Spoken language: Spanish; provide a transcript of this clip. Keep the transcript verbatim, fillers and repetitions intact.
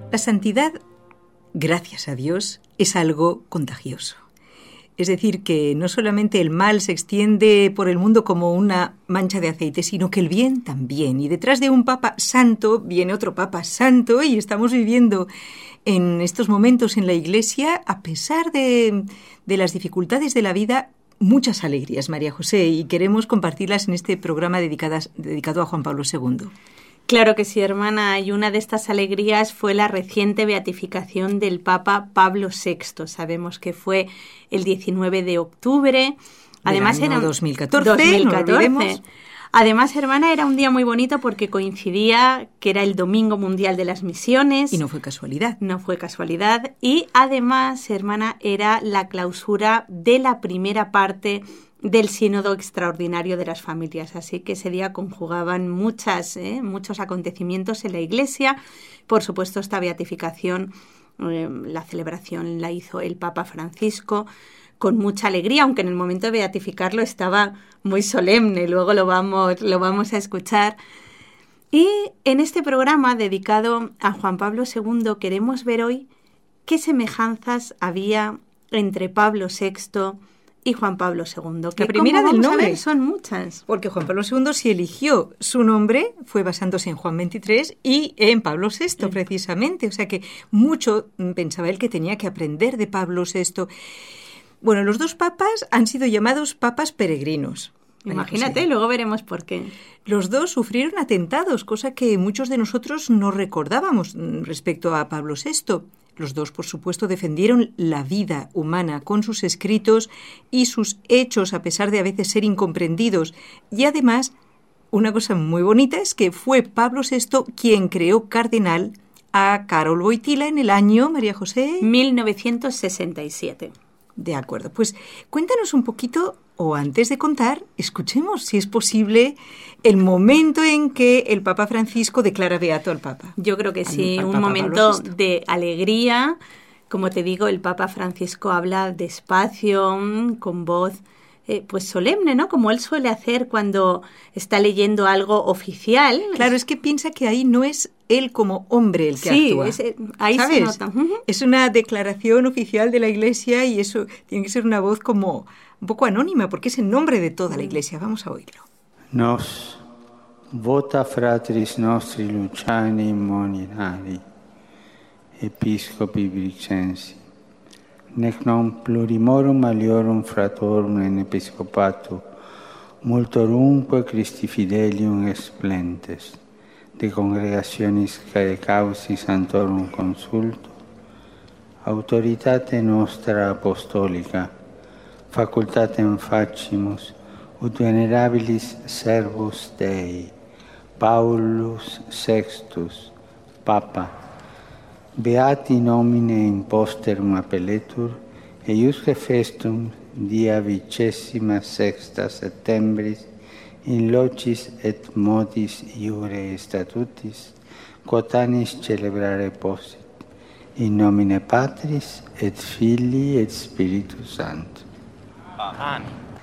La santidad, gracias a Dios, es algo contagioso. Es decir, que no solamente el mal se extiende por el mundo como una mancha de aceite, sino que el bien también. Y detrás de un Papa santo viene otro Papa santo, y estamos viviendo en estos momentos en la Iglesia, a pesar de, de las dificultades de la vida, muchas alegrías, María José, y queremos compartirlas en este programa dedicadas, dedicado a Juan Pablo segundo. Claro que sí, hermana, y una de estas alegrías fue la reciente beatificación del Papa Pablo sexto. Sabemos que fue el diecinueve de octubre. Además, del año era dos mil catorce, dos mil catorce. No olvidemos. Además, hermana, era un día muy bonito porque coincidía que era el Domingo Mundial de las Misiones. Y no fue casualidad. No fue casualidad. Y además, hermana, era la clausura de la primera parte del Sínodo Extraordinario de las Familias. Así que ese día conjugaban muchas, eh, muchos acontecimientos en la Iglesia. Por supuesto, esta beatificación, eh, la celebración la hizo el Papa Francisco con mucha alegría, aunque en el momento de beatificarlo estaba muy solemne. Luego lo vamos, lo vamos a escuchar. Y en este programa dedicado a Juan Pablo segundo queremos ver hoy qué semejanzas había entre Pablo sexto y Juan Pablo segundo. Que la primera del nombre son muchas. Porque Juan Pablo segundo, si eligió su nombre, fue basándose en Juan veintitrés y en Pablo sexto, sí, precisamente. O sea que mucho pensaba él que tenía que aprender de Pablo sexto. Bueno, los dos papas han sido llamados papas peregrinos. Imagínate, luego veremos por qué. Los dos sufrieron atentados, cosa que muchos de nosotros no recordábamos respecto a Pablo sexto. Los dos, por supuesto, defendieron la vida humana con sus escritos y sus hechos, a pesar de a veces ser incomprendidos. Y además, una cosa muy bonita es que fue Pablo sexto quien creó cardenal a Karol Wojtyła en el año, María José... mil novecientos sesenta y siete. De acuerdo. Pues cuéntanos un poquito, o antes de contar, escuchemos, si es posible, el momento en que el Papa Francisco declara beato al Papa. Yo creo que sí, al, al un Papa momento de alegría. Como te digo, el Papa Francisco habla despacio, con voz eh, pues solemne, ¿no? Como él suele hacer cuando está leyendo algo oficial. Claro, es que piensa que ahí no es él como hombre el que sí, actúa. Sí, ahí ¿sabes? se nota. Uh-huh. Es una declaración oficial de la Iglesia y eso tiene que ser una voz como un poco anónima, porque es en nombre de toda la Iglesia. Vamos a oírlo. Nos vota fratris nostri Luciani Moninari, episcopi Brixensi, nec non plurimorum aliorum fratorum in episcopato, multorumque Christi fidelium explentes, de congregationis cae causi santorum consulto, autoritate nostra apostolica, facultatem facimus, ut venerabilis servus Dei, Paulus sextus, Papa, beati nomine imposterum appelletur, eiusque festum dia vicesima sexta septembris, in locis et modis iure statutis, quotanis celebrare possit, in nomine Patris et Filii et Spiritus Sancti. Amen.